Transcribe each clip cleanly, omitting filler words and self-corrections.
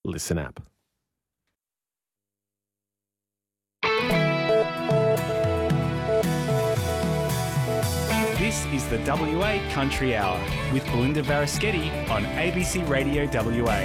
Listen app. This is the WA Country Hour with Belinda Varaschetti on ABC Radio WA.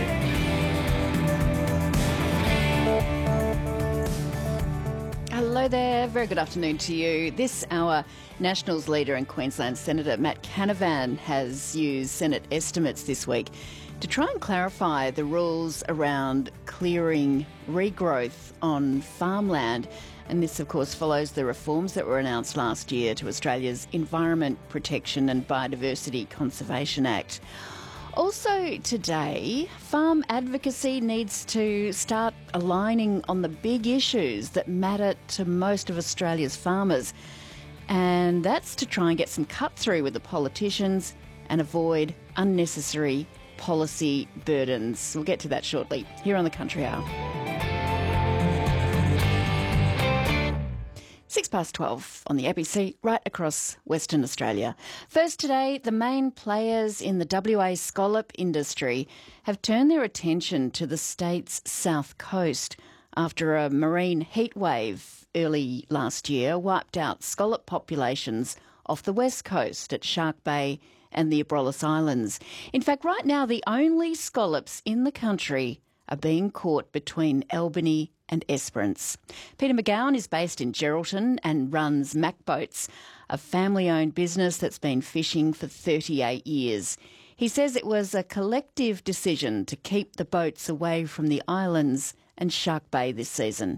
Hello there, very good afternoon to you. This hour, Nationals leader and Queensland Senator Matt Canavan has used Senate estimates this week to try and clarify the rules around clearing regrowth on farmland. And this, of course, follows the reforms that were announced last year to Australia's Environment Protection and Biodiversity Conservation Act. Also today, farm advocacy needs to start aligning on the big issues that matter to most of Australia's farmers. And that's to try and get some cut through with the politicians and avoid unnecessary policy burdens. We'll get to that shortly here on the Country Hour. 12:06 on the ABC, right across Western Australia. First today, the main players in the WA scallop industry have turned their attention to the state's south coast after a marine heatwave early last year wiped out scallop populations off the west coast at Shark Bay and the Abrolhos Islands. In fact, right now, the only scallops in the country are being caught between Albany and Esperance. Peter McGowan is based in Geraldton and runs Mac Boats, a family-owned business that's been fishing for 38 years. He says it was a collective decision to keep the boats away from the islands and Shark Bay this season.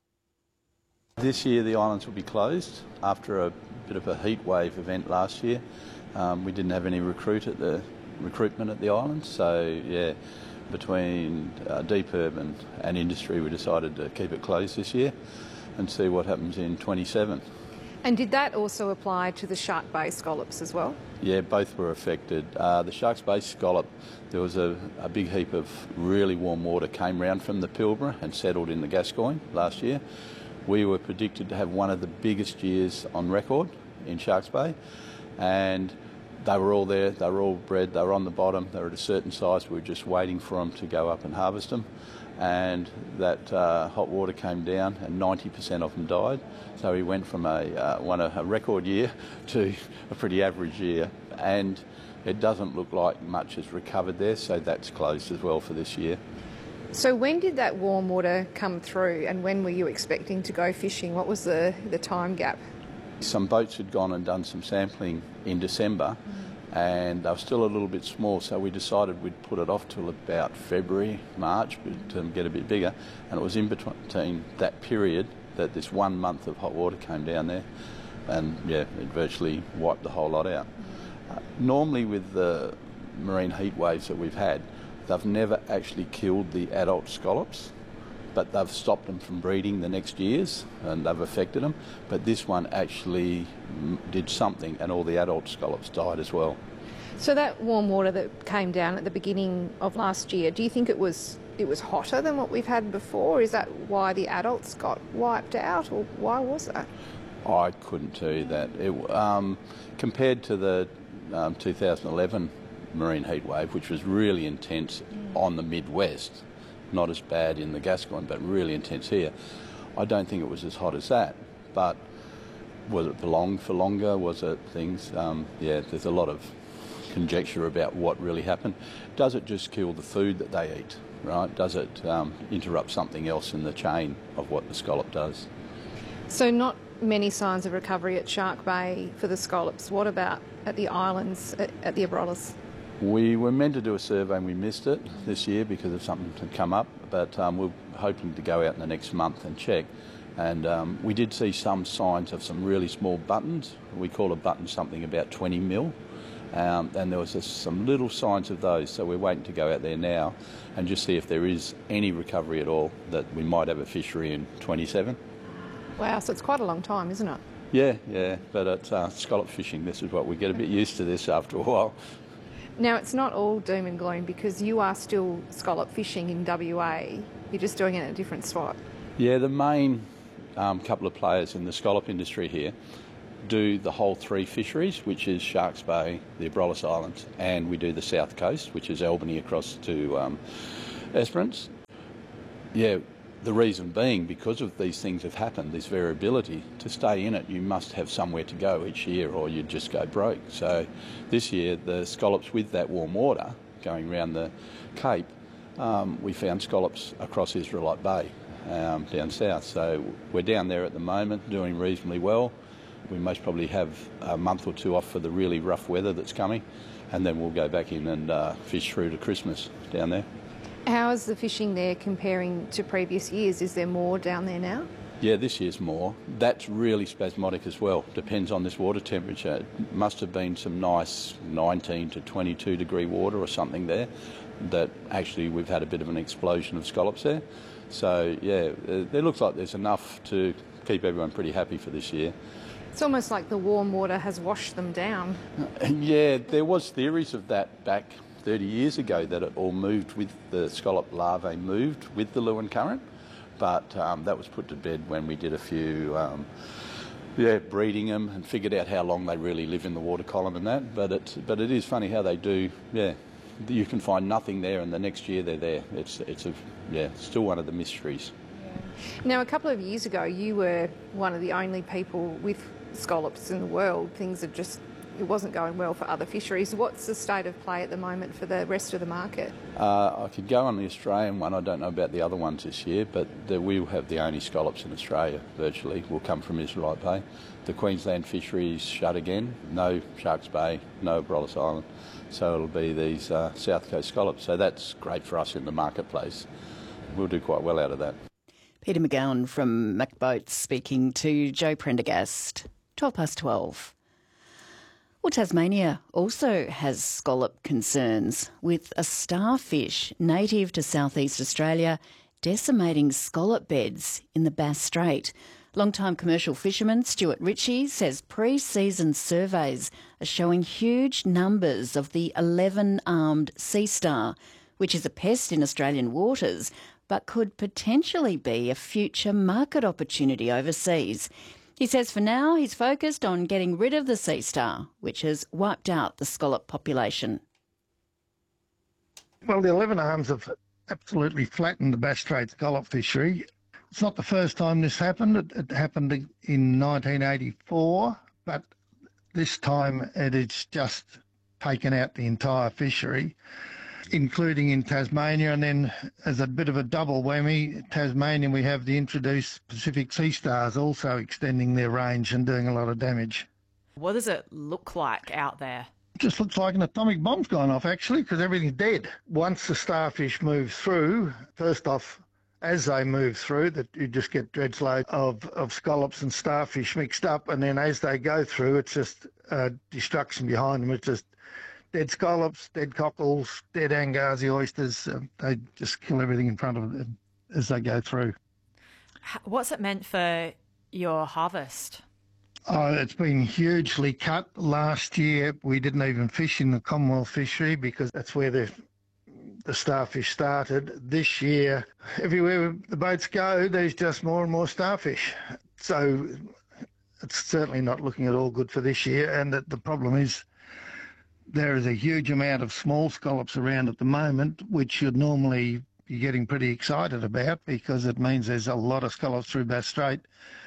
This year the islands will be closed after a bit of a heat wave event last year. We didn't have any recruitment at the islands, so yeah, between Deep Urban and industry we decided to keep it closed this year and see what happens in 27. And did that also apply to the Shark Bay scallops as well? Yeah, both were affected. The Sharks Bay scallop, there was a big heap of really warm water came round from the Pilbara and settled in the Gascoyne last year. We were predicted to have one of the biggest years on record in Sharks Bay, and they were all there, they were all bred, they were on the bottom, they were at a certain size, we were just waiting for them to go up and harvest them. And that hot water came down and 90% of them died. So we went from a record year to a pretty average year. And it doesn't look like much has recovered there, so that's closed as well for this year. So when did that warm water come through and when were you expecting to go fishing? What was the time gap? Some boats had gone and done some sampling in December and they were still a little bit small, so we decided we'd put it off till about February, March to get a bit bigger, and it was in between that period that this 1 month of hot water came down there and yeah, it virtually wiped the whole lot out. Normally with the marine heat waves that we've had, they've never actually killed the adult scallops, but they've stopped them from breeding the next years and they've affected them. But this one actually did something and all the adult scallops died as well. So that warm water that came down at the beginning of last year, do you think it was hotter than what we've had before? Is that why the adults got wiped out, or why was that? I couldn't tell you that. Compared to the 2011 marine heat wave, which was really intense on the Midwest, not as bad in the Gascoyne, but really intense here. I don't think it was as hot as that, but was it prolonged for longer? Was it things? Yeah, there's a lot of conjecture about what really happened. Does it just kill the food that they eat, right? Does it interrupt something else in the chain of what the scallop does? So not many signs of recovery at Shark Bay for the scallops. What about at the islands, at the Abrolhos? We were meant to do a survey and we missed it this year because of something to come up, but we're hoping to go out in the next month and check. And we did see some signs of some really small buttons. We call a button something about 20 mil. And there was some little signs of those, so we're waiting to go out there now and just see if there is any recovery at all, that we might have a fishery in 27. Wow, so it's quite a long time, isn't it? Yeah, but it's scallop fishing. This is what we get a bit used to this after a while. Now, it's not all doom and gloom because you are still scallop fishing in WA. You're just doing it at a different spot. Yeah, the main couple of players in the scallop industry here do the whole three fisheries, which is Sharks Bay, the Abrolhos Islands, and we do the south coast, which is Albany across to Esperance. Yeah, the reason being because of these things have happened, this variability. To stay in it, you must have somewhere to go each year or you'd just go broke. So this year, the scallops with that warm water going around the Cape, we found scallops across Israelite Bay down south. So we're down there at the moment doing reasonably well. We most probably have a month or two off for the really rough weather that's coming, and then we'll go back in and fish through to Christmas down there. How is the fishing there comparing to previous years? Is there more down there now? Yeah, this year's more. That's really spasmodic as well. Depends on this water temperature. It must have been some nice 19 to 22 degree water or something there that actually we've had a bit of an explosion of scallops there. So, yeah, it looks like there's enough to keep everyone pretty happy for this year. It's almost like the warm water has washed them down. Yeah, there was theories of that back 30 years ago that it all moved with the scallop larvae moved with the Lewin Current, but that was put to bed when we did a few breeding them and figured out how long they really live in the water column and that. But it is funny how they do. Yeah, you can find nothing there, and the next year they're there. It's still one of the mysteries. Now, a couple of years ago, you were one of the only people with scallops in the world. It wasn't going well for other fisheries. What's the state of play at the moment for the rest of the market? I could go on the Australian one. I don't know about the other ones this year, but we'll have the only scallops in Australia, virtually, will come from Israelite Bay. The Queensland fisheries shut again. No Sharks Bay, no Abrolhos Island. So it'll be these South Coast scallops. So that's great for us in the marketplace. We'll do quite well out of that. Peter McGowan from McBoats speaking to Joe Prendergast. 12:12. Well, Tasmania also has scallop concerns, with a starfish native to southeast Australia decimating scallop beds in the Bass Strait. Long-time commercial fisherman Stuart Ritchie says pre-season surveys are showing huge numbers of the 11-armed sea star, which is a pest in Australian waters, but could potentially be a future market opportunity overseas. He says for now he's focused on getting rid of the sea star, which has wiped out the scallop population. Well, the 11 arms have absolutely flattened the Bass Strait scallop fishery. It's not the first time this happened. It happened in 1984, but this time it has just taken out the entire fishery, including in Tasmania, and then as a bit of a double whammy, Tasmania, we have the introduced Pacific sea stars also extending their range and doing a lot of damage. What does it look like out there? It just looks like an atomic bomb's gone off, actually, because everything's dead. Once the starfish move through, first off, as they move through, that you just get dreadloads of scallops and starfish mixed up, and then as they go through, it's just destruction behind them. It's just dead scallops, dead cockles, dead Angazi oysters. They just kill everything in front of them as they go through. What's it meant for your harvest? Oh, it's been hugely cut. Last year, we didn't even fish in the Commonwealth fishery because that's where the starfish started. This year, everywhere the boats go, there's just more and more starfish. So it's certainly not looking at all good for this year. And the problem is there is a huge amount of small scallops around at the moment, which you'd normally be getting pretty excited about because it means there's a lot of scallops through Bass Strait.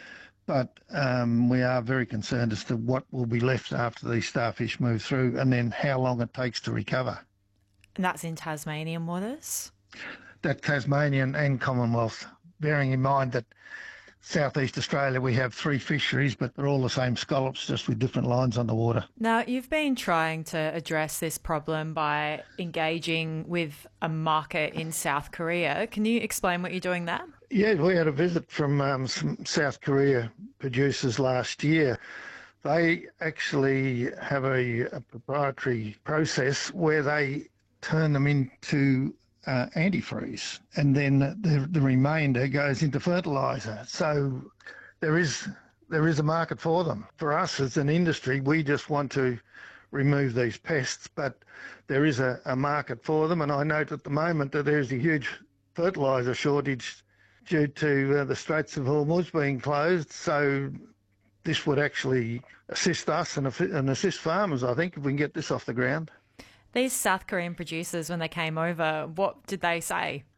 But we are very concerned as to what will be left after these starfish move through and then how long it takes to recover. And that's in Tasmanian waters? That Tasmanian and Commonwealth, bearing in mind that Southeast Australia, we have 3 fisheries, but they're all the same scallops, just with different lines on the water. Now, you've been trying to address this problem by engaging with a market in South Korea. Can you explain what you're doing there? Yeah, we had a visit from some South Korea producers last year. They actually have a proprietary process where they turn them into antifreeze, and then the remainder goes into fertiliser. So there is a market for them. For us as an industry, we just want to remove these pests, but there is a market for them. And I note at the moment that there's a huge fertiliser shortage due to the Straits of Hormuz being closed. So this would actually assist us and assist farmers, I think, if we can get this off the ground. These South Korean producers, when they came over, what did they say?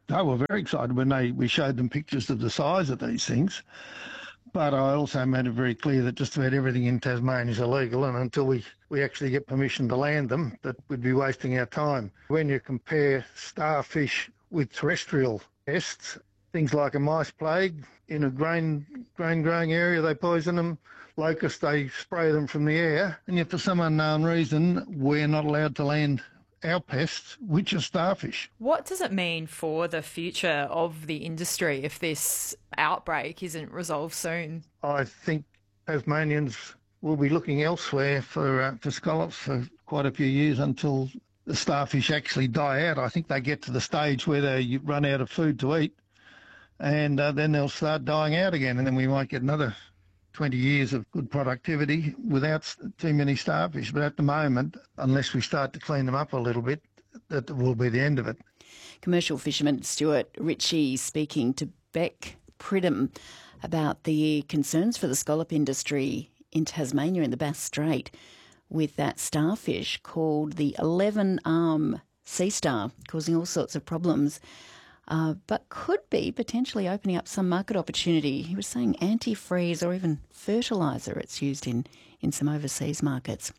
They were very excited when we showed them pictures of the size of these things. But I also made it very clear that just about everything in Tasmania is illegal, and until we actually get permission to land them, that we'd be wasting our time. When you compare starfish with terrestrial pests, things like a mice plague, in a grain growing area, they poison them. Locusts, they spray them from the air. And yet for some unknown reason, we're not allowed to land our pests, which are starfish. What does it mean for the future of the industry if this outbreak isn't resolved soon? I think Tasmanians will be looking elsewhere for scallops for quite a few years until the starfish actually die out. I think they get to the stage where they run out of food to eat, and then they'll start dying out again, and then we might get another 20 years of good productivity without too many starfish. But at the moment, unless we start to clean them up a little bit, that will be the end of it. Commercial fisherman Stuart Ritchie speaking to Beck Pridham about the concerns for the scallop industry in Tasmania in the Bass Strait with that starfish called the 11-arm sea star, causing all sorts of problems. But could be potentially opening up some market opportunity. He was saying antifreeze or even fertiliser it's used in some overseas markets.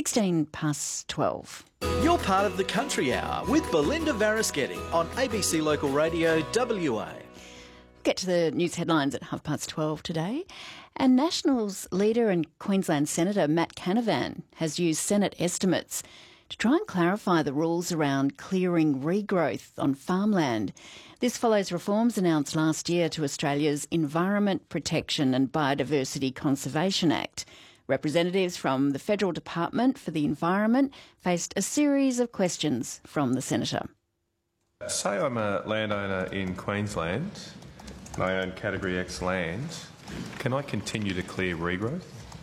12:16. You're part of the Country Hour with Belinda Varaschetti on ABC Local Radio WA. Get to the news headlines at 12:30 today. And Nationals leader and Queensland Senator Matt Canavan has used Senate estimates to try and clarify the rules around clearing regrowth on farmland. This follows reforms announced last year to Australia's Environment Protection and Biodiversity Conservation Act. Representatives from the Federal Department for the Environment faced a series of questions from the Senator. Say I'm a landowner in Queensland and I own Category X land. Can I continue to clear regrowth?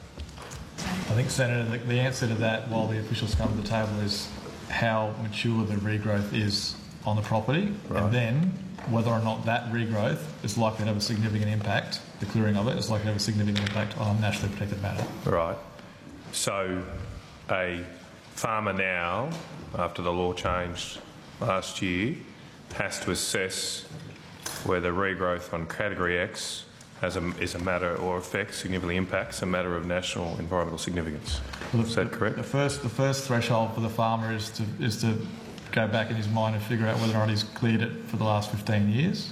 I think, Senator, the answer to that, while the officials come to the table, is how mature the regrowth is on the property, right, and then whether or not that regrowth is likely to have a significant impact, the clearing of it is likely to have a significant impact on nationally protected matter. Right. So a farmer now, after the law changed last year, has to assess whether regrowth on Category X is a matter or significantly impacts a matter of national environmental significance. Well, is that correct? The first threshold for the farmer is to go back in his mind and figure out whether or not he's cleared it for the last 15 years.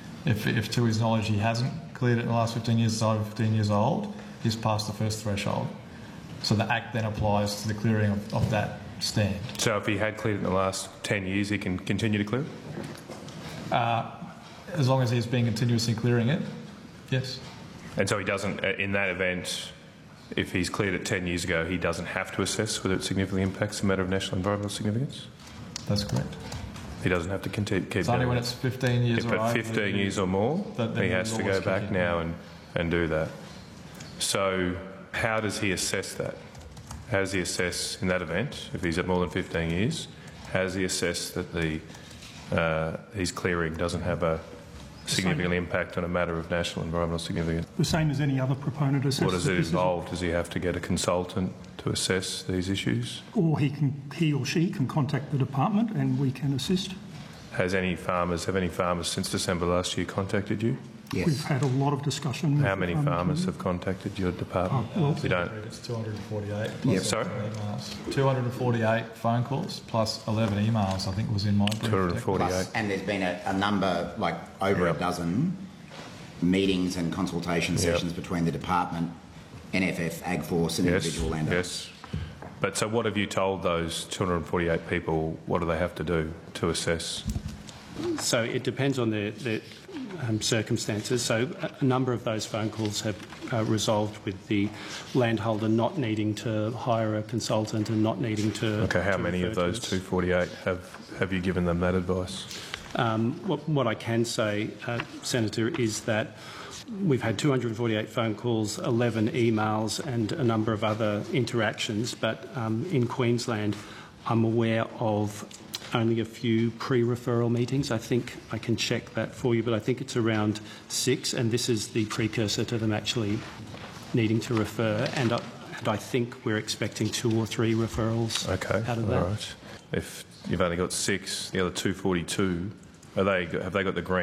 If to his knowledge he hasn't cleared it in the last 15 years, it's over 15 years old, he's passed the first threshold. So the Act then applies to the clearing of that stand. So if he had cleared it in the last 10 years, he can continue to clear it? As long as he's been continuously clearing it, yes. And so he doesn't, in that event, if he's cleared it 10 years ago, he doesn't have to assess whether it significantly impacts a matter of national environmental significance? That's correct. He doesn't have to keep doing it? It's only when it's 15 years or over. 15 years or more, he has to go back now and do that. So how does he assess that? How does he assess in that event, if he's at more than 15 years, how does he assess that his clearing doesn't have a significantly impact on a matter of national environmental significance? The same as any other proponent assesses. What does it involve? Does he have to get a consultant to assess these issues? Or he or she can contact the department and we can assist. Have any farmers since December last year contacted you? Yes. We've had a lot of discussion. How many farmers have contacted your department? We don't. It's 248. Yep. Sorry? Emails. 248 phone calls plus 11 emails, I think was in my brief. 248. Plus, and there's been a number, like over a dozen meetings and consultation sessions between the department, NFF, AgForce and individual landowners. Yes. But so what have you told those 248 people, what do they have to do to assess? So it depends on the circumstances. So a number of those phone calls have resolved with the landholder not needing to hire a consultant and not needing to... Okay, how many of those 248 have you given them that advice? What I can say, Senator, is that we've had 248 phone calls, 11 emails and a number of other interactions, but in Queensland I'm aware of only a few pre-referral meetings. I think I can check that for you, but I think it's around 6, and this is the precursor to them actually needing to refer, and I think we're expecting 2 or 3 referrals out of that. All right. If you've only got 6, the other 242 have they got the green